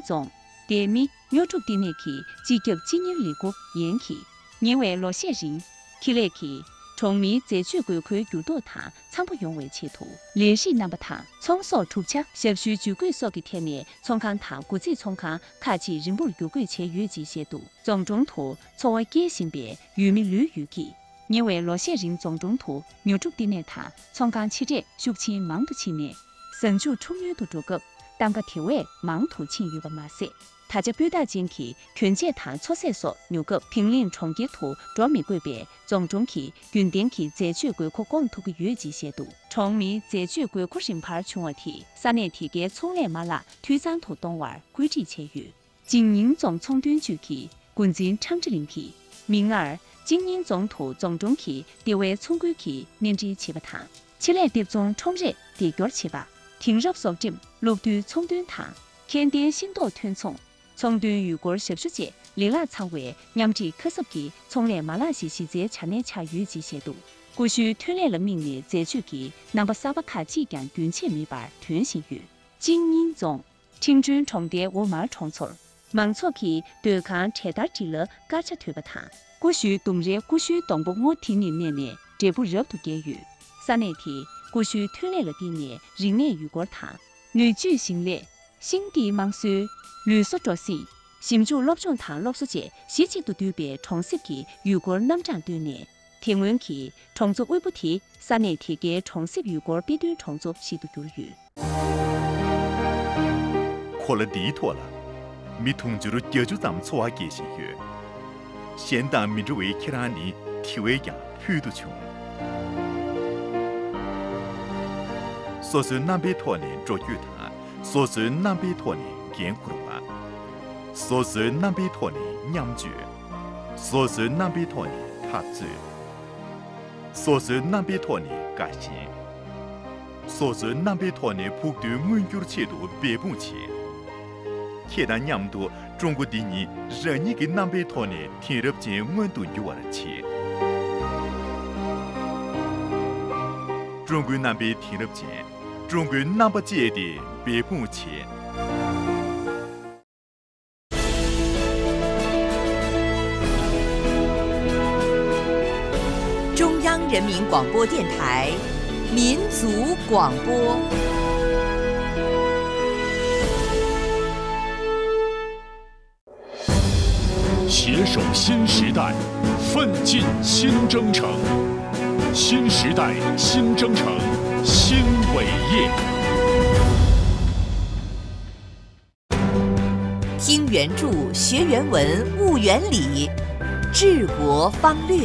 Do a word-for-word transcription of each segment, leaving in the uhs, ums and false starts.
中，地面描述的那起积极经营立国延期，因为罗些人起来起。从民在举国可遇到他，常不用为前途。联系那么他，从少出家，小许举国所给天年，从看他估计从看看起人不有国前越级限度，从中途作为改性别，与民旅语记。因为罗些人从中途描述的那他，从看起着属亲忙的青年，甚至冲越度这个，当个体位忙途情欲的马赛。他就表达前期劝诫他出色所有个平林冲击图专门规别从中期军电期在举国国光图的越级限度从民在举国国审判穷问题三年提给从来马拉推展图动玩规制签约经营总从短举期军警长治领期明儿经营总图总中期地位从规期年纪七八堂起来的中冲热地角七八听入所进陆队从短堂天点新多团从从对于国小世界，历来常为两支科十级，从来马来西亚在强烈参与这些度，过去团来了明年在举期，那么沙巴卡几间军械米板团行于经营中，青春重叠我马重错，忙错期对抗拆打之了，加起推不谈，过去冬日过去东北我听年年年，这不热度给予，三年天过去团来了第年，人年与国谈，女举行列，新地忙说。绿色作息，新竹六中堂六十节，西季度对别重设期，如果南站对年，天文期重组微不提，三年提给重设如果必须重组西度有余。 过了地托了，没通知了解决咱们错话给些月，现当民主为其他你体为样표도穷，所以南北托年做剧团，所以南北托年。艰苦吧，所以南北托尼酿酒，所以南北托尼踏醉，所以南北托尼改心，所以南北托尼普对满足chế度北部切，铁蛋酿度中国第二，人一个南北托尼天入间满足有的切，中国南北天入间，中国南北界的北部切。 中央人民广播电台民族广播。 携手新时代，奋进新征程。新时代新征程新伟业。 听原著，学原文，悟原理，治国方略。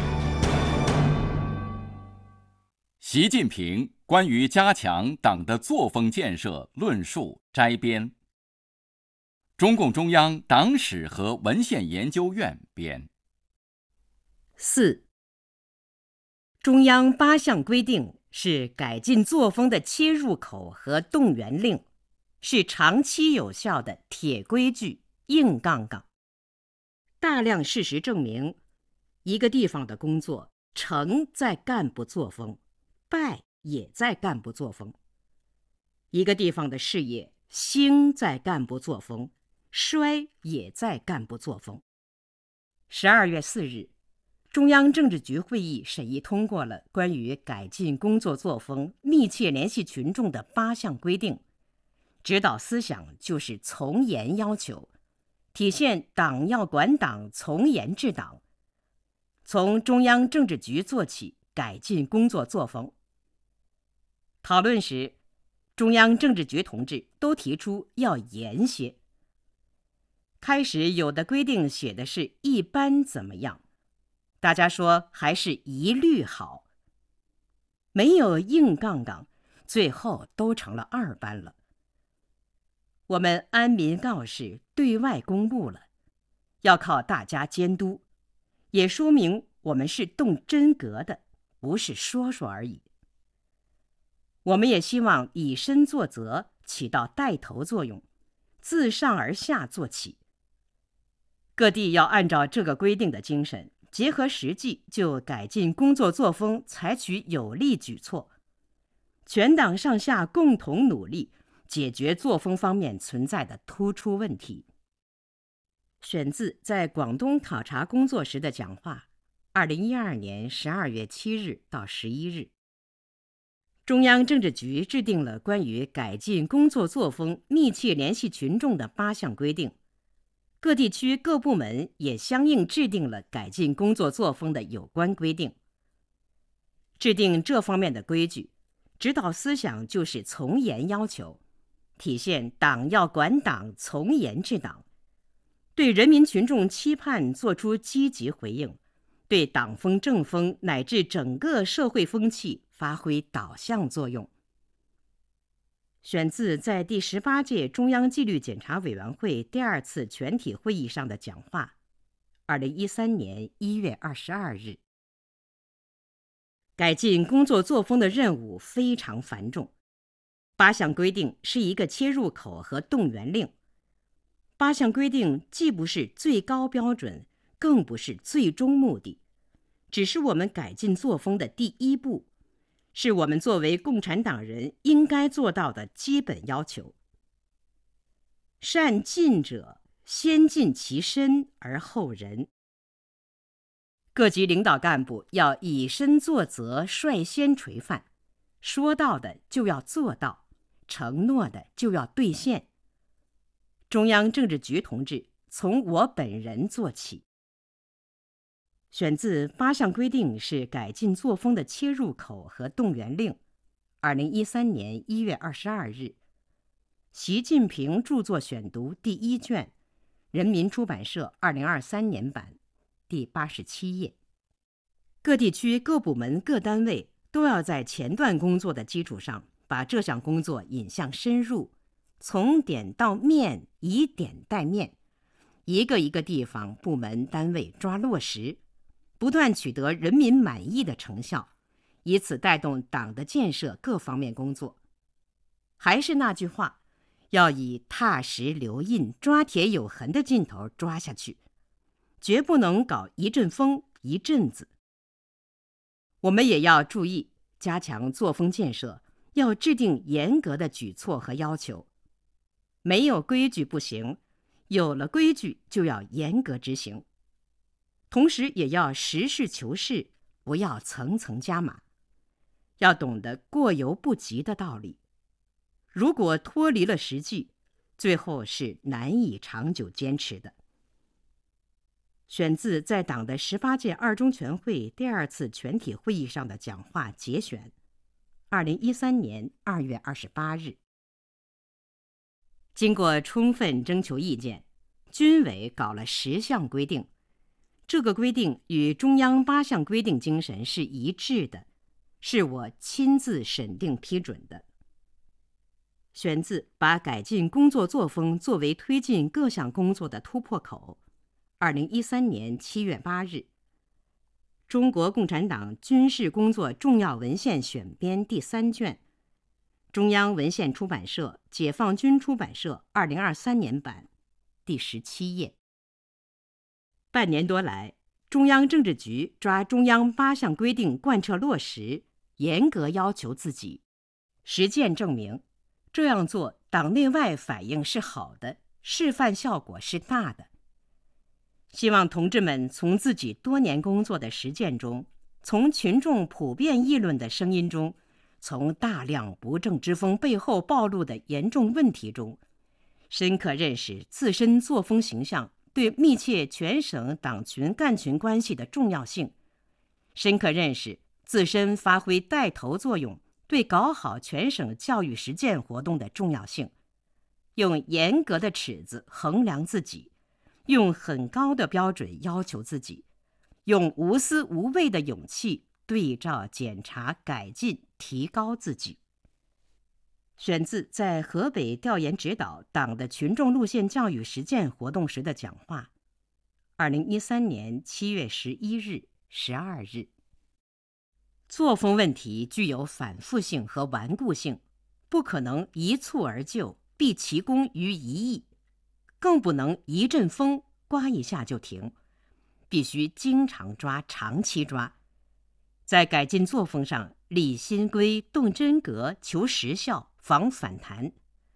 习近平关于加强党的作风建设论述摘编，中共中央党史和文献研究院编。 四、中央八项规定是改进作风的切入口和动员令，是长期有效的铁规矩、硬杠杠。大量事实证明，一个地方的工作成在干部作风，败也在干部作风；一个地方的事业兴在干部作风，衰也在干部作风。十二月四日，中央政治局会议审议通过了关于改进工作作风、密切联系群众的八项规定，指导思想就是从严要求，体现党要管党、从严治党，从中央政治局做起，改进工作作风。讨论时，中央政治局同志都提出要严些。开始有的规定写的是一般怎么样，大家说还是一律好，没有硬杠杠，最后都成了二班了。我们安民告示对外公布了，要靠大家监督，也说明我们是动真格的，不是说说而已。我们也希望以身作则，起到带头作用，自上而下做起。各地要按照这个规定的精神，结合实际，就改进工作作风采取有力举措。全党上下共同努力， 解决作风方面存在的突出问题。选自在广东考察工作时的讲话，二零一二年十二月七日到十一日。中央政治局制定了关于改进工作作风、密切联系群众的八项规定，各地区各部门也相应制定了改进工作作风的有关规定。制定这方面的规矩，指导思想就是从严要求，体现党要管党、从严治党，对人民群众期盼作出积极回应，对党风政风乃至整个社会风气发挥导向作用。选自在第十八届中央纪律检查委员会第二次全体会议上的讲话，二零一三年一月二十二日。改进工作作风的任务非常繁重，八项规定是一个切入口和动员令。八项规定既不是最高标准，更不是最终目的，只是我们改进作风的第一步，是我们作为共产党人应该做到的基本要求。善尽者，先尽其身而后人。各级领导干部要以身作则，率先垂范，说到的就要做到，承诺的就要兑现。中央政治局同志从我本人做起。选自八项规定是改进作风的切入口和动员令，二零一三年一月二十二日，习近平著作选读第一卷，人民出版社二零二三年版，第八十七页。各地区各部门各单位都要在前段工作的基础上，把这项工作引向深入，从点到面，以点带面，一个一个地方部门单位抓落实，不断取得人民满意的成效，以此带动党的建设各方面工作。还是那句话，要以踏实留印、抓铁有痕的劲头抓下去，绝不能搞一阵风一阵子。我们也要注意加强作风建设，要制定严格的举措和要求。没有规矩不行，有了规矩就要严格执行。同时也要实事求是，不要层层加码，要懂得过犹不及的道理。如果脱离了实际，最后是难以长久坚持的。选自在党的十八届二中全会第二次全体会议上的讲话节选，二零一三年二月二十八日。经过充分征求意见，军委搞了十项规定，这个规定与中央八项规定精神是一致的，是我亲自审定批准的。选自把改进工作作风作为推进各项工作的突破口，二零一三年七月八日，中国共产党军事工作重要文献选编第三卷，中央文献出版社解放军出版社二零二三年版，第十七页。半年多来，中央政治局抓中央八项规定贯彻落实，严格要求自己，实践证明这样做党内外反应是好的，示范效果是大的。希望同志们从自己多年工作的实践中，从群众普遍议论的声音中，从大量不正之风背后暴露的严重问题中，深刻认识自身作风形象对密切全省党群干群关系的重要性，深刻认识自身发挥带头作用对搞好全省教育实践活动的重要性，用严格的尺子衡量自己，用很高的标准要求自己，用无私无畏的勇气对照检查改进提高自己。选自在河北调研指导党的群众路线教育实践活动时的讲话，二零一三年七月十一日、十二日。作风问题具有反复性和顽固性，不可能一蹴而就，毕其功于一役，更不能一阵风刮一下就停，必须经常抓、长期抓。在改进作风上，立新规、动真格，求实效，防反弹。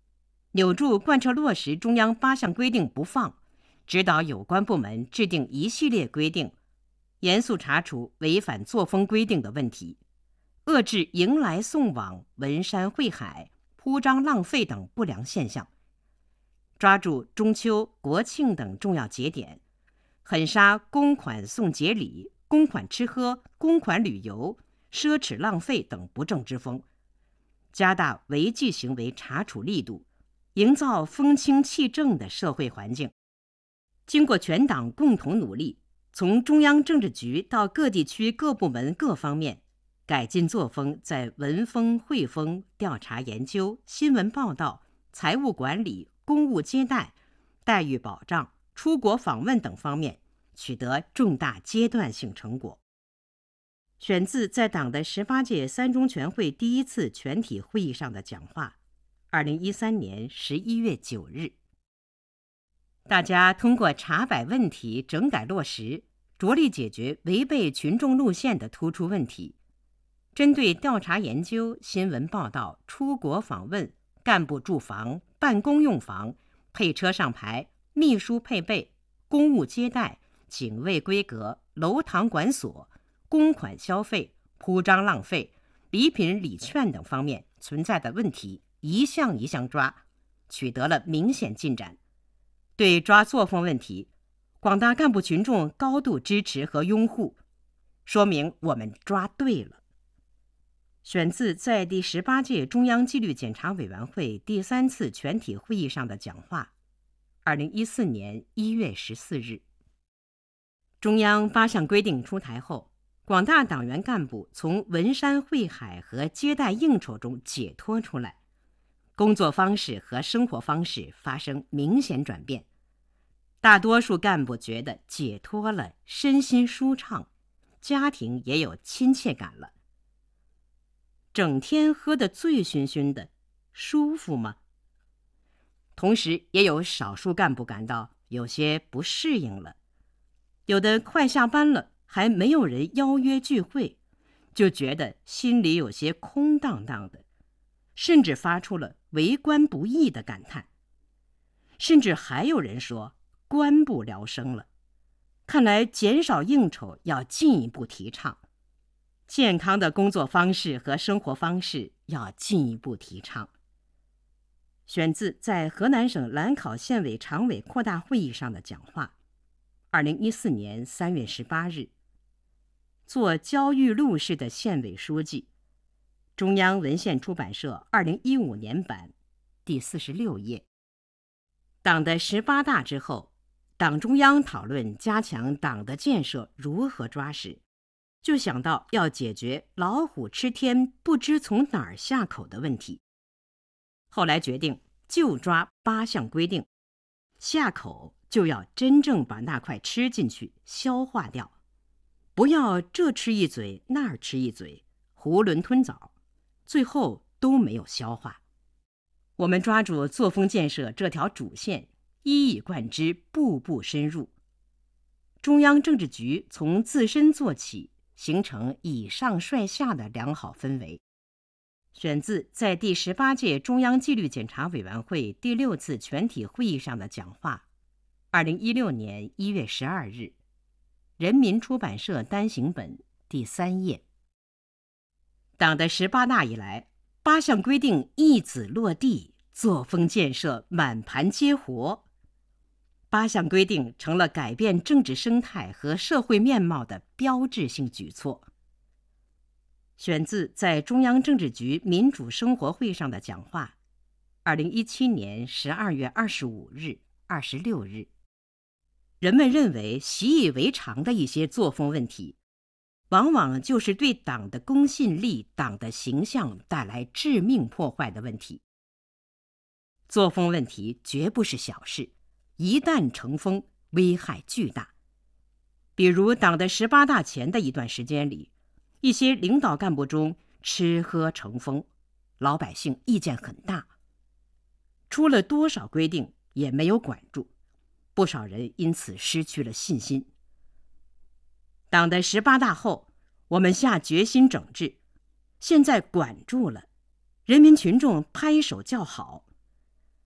扭住贯彻落实中央八项规定不放，指导有关部门制定一系列规定，严肃查处违反作风规定的问题，遏制迎来送往、文山会海、铺张浪费等不良现象，抓住中秋、国庆等重要节点，狠杀公款送节礼、公款吃喝、公款旅游、奢侈浪费等不正之风，加大违纪行为查处力度，营造风清气正的社会环境。经过全党共同努力，从中央政治局到各地区各部门各方面，改进作风在文风、会风、调查研究、新闻报道、财务管理、公务接待、待遇保障、出国访问等方面取得重大阶段性成果。选自在党的十八届三中全会第一次全体会议上的讲话，二零一三年十一月九日。大家通过查摆问题，整改落实，着力解决违背群众路线的突出问题。针对调查研究、新闻报道、出国访问、干部住房、办公用房、配车上牌、秘书配备、公务接待、警卫规格、楼堂管所、公款消费、铺张浪费、礼品礼券等方面存在的问题，一项一项抓，取得了明显进展。对抓作风问题，广大干部群众高度支持和拥护，说明我们抓对了。选自在第十八届中央纪律检查委员会第三次全体会议上的讲话，二零一四年一月十四日。中央八项规定出台后，广大党员干部从文山会海和接待应酬中解脱出来，工作方式和生活方式发生明显转变。大多数干部觉得解脱了，身心舒畅，家庭也有亲切感了。整天喝得醉醺醺的，舒服吗？同时也有少数干部感到有些不适应了，有的快下班了还没有人邀约聚会，就觉得心里有些空荡荡的，甚至发出了为官不易的感叹。甚至还有人说官不聊生了，看来减少应酬要进一步提倡，健康的工作方式和生活方式要进一步提倡。选自在河南省兰考县委常委扩大会议上的讲话，二零一四年三月十八日。做焦裕禄市的县委书记，中央文献出版社二零一五年版，第四十六页。党的十八大之后，党中央讨论加强党的建设如何抓时，就想到要解决老虎吃天不知从哪儿下口的问题。后来决定就抓八项规定，下口就要真正把那块吃进去消化掉，不要这吃一嘴那儿吃一嘴，囫囵吞枣，最后都没有消化。我们抓住作风建设这条主线，一以贯之，步步深入。中央政治局从自身做起，形成以上率下的良好氛围。选自在第十八届中央纪律检查委员会第六次全体会议上的讲话，二零一六年一月十二日，人民出版社单行本第三页。党的十八大以来，八项规定一子落地，作风建设满盘皆活。八项规定成了改变政治生态和社会面貌的标志性举措。选自在中央政治局民主生活会上的讲话，二零一七年十二月二十五日、二十六日。人们认为习以为常的一些作风问题，往往就是对党的公信力、党的形象带来致命破坏的问题。作风问题绝不是小事，一旦成风，危害巨大。比如党的十八大前的一段时间里，一些领导干部中吃喝成风，老百姓意见很大，出了多少规定也没有管住，不少人因此失去了信心。党的十八大后，我们下决心整治，现在管住了，人民群众拍手叫好。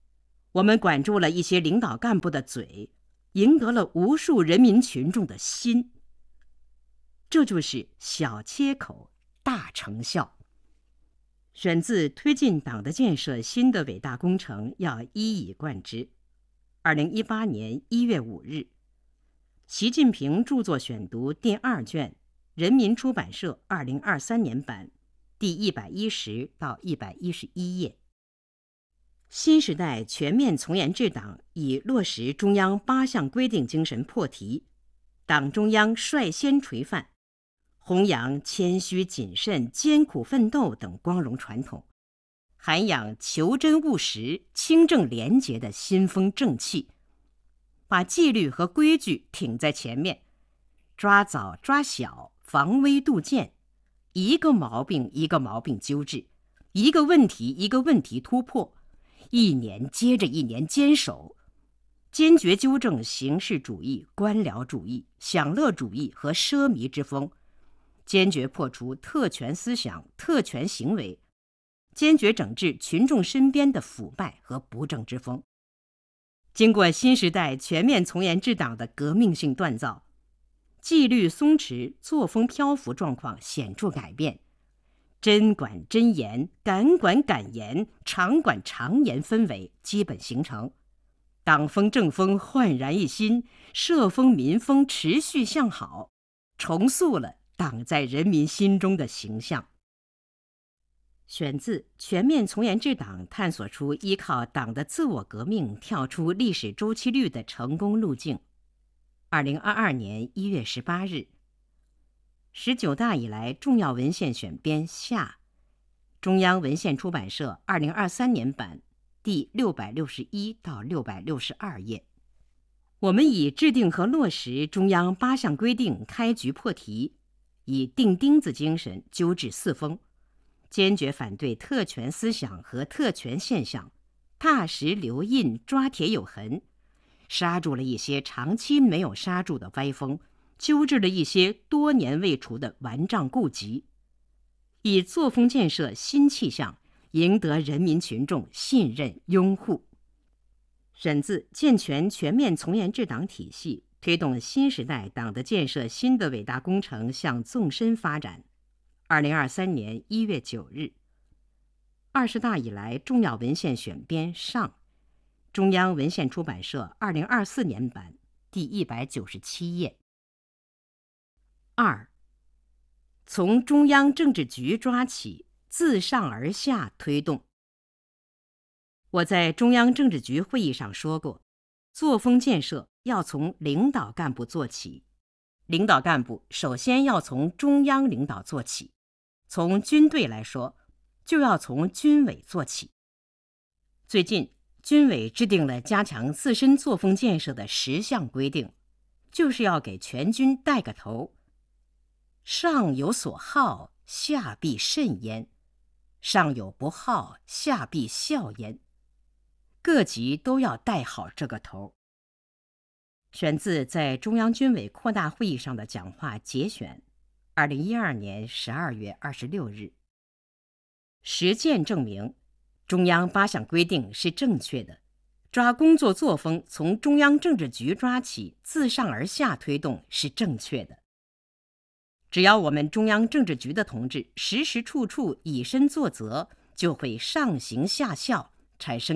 我们管住了一些领导干部的嘴，赢得了无数人民群众的心。这就是小切口大成效。选自《推进党的建设新的伟大工程要一以贯之》，二零一八年一月五日，习近平著作选读第二卷，人民出版社二零二三年版，第一百一十到一百一十一页。新时代全面从严治党以落实中央八项规定精神破题，党中央率先垂范，弘扬谦虚谨慎、艰苦奋斗等光荣传统，涵养求真务实、清正廉洁的新风正气，把纪律和规矩挺在前面，抓早抓小，防微杜渐，一个毛病一个毛病纠治，一个问题一个问题突破，一年接着一年坚守，坚决纠正形式主义、官僚主义、享乐主义和奢靡之风，坚决破除特权思想、特权行为，坚决整治群众身边的腐败和不正之风。经过新时代全面从严治党的革命性锻造，纪律松弛、作风漂浮状况显著改变，真管真严、敢管敢严、常管常严氛围基本形成，党风政风焕然一新，社风民风持续向好，重塑了党在人民心中的形象。选自《全面从严治党探索出依靠党的自我革命跳出历史周期率的成功路径》，二零二二年一月十八日。十九大以来重要文献选编下，中央文献出版社二零二三年版，第六百六十一到六百六十二页。我们以制定和落实中央八项规定开局破题，以钉钉子精神纠治四风，坚决反对特权思想和特权现象，踏实留印，抓铁有痕，刹住了一些长期没有刹住的歪风，纠治了一些多年未除的顽瘴痼疾，以作风建设新气象，赢得人民群众信任拥护。选自《健全全面从严治党体系，推动新时代党的建设新的伟大工程向纵深发展》，二零二三年一月九日。二十大以来重要文献选编上，中央文献出版社二零二四年版，第一百九十七页。二，从中央政治局抓起，自上而下推动。我在中央政治局会议上说过，作风建设要从领导干部做起，领导干部首先要从中央领导做起，从军队来说，就要从军委做起。最近，军委制定了加强自身作风建设的十项规定，就是要给全军带个头。上有所好，下必甚焉；上有不好，下必效焉。各级都要带好这个头。选自在中央军委扩大会议上的讲话节选，二零一二年十二月二十六日。实践证明，中央八项规定是正确的，抓工作作风从中央政治局抓起，自上而下推动是正确的。只要我们中央政治局的同志时时处处以身作则，就会上行下效，产生